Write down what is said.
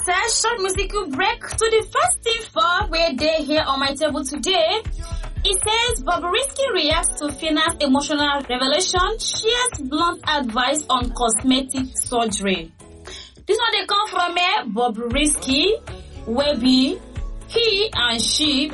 after short musical break to the first thing for where they here on my table today. It says Bobrisky reacts to Fina's emotional revelation, shares blunt advice on cosmetic surgery. This one they come from Bobrisky, where be he and she